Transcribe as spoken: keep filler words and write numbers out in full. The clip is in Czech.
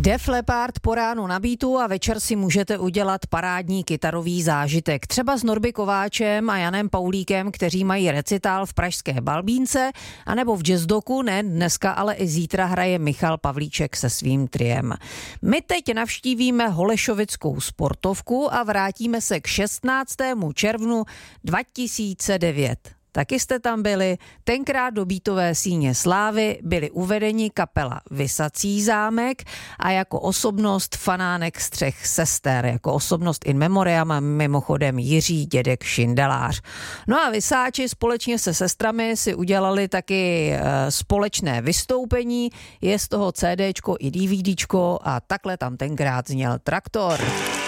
Def Leppard po ránu na beatu a večer si můžete udělat parádní kytarový zážitek. Třeba s Norby Kováčem a Janem Paulíkem, kteří mají recitál v pražské Balbínce, anebo v Jazzdoku, ne dneska, ale i zítra hraje Michal Pavlíček se svým triem. My teď navštívíme Holešovickou sportovku a vrátíme se k šestnáctému červnu dva tisíce devět. Taky jste tam byli, tenkrát do beatové síně slávy byli uvedeni kapela Visací zámek a jako osobnost fanánek z třech sester, jako osobnost in memoriam a mimochodem Jiří dědek Šindelář. No a Visáči společně se sestrami si udělali taky e, společné vystoupení, je z toho CDčko i DVDčko a takhle tam tenkrát zněl Traktor.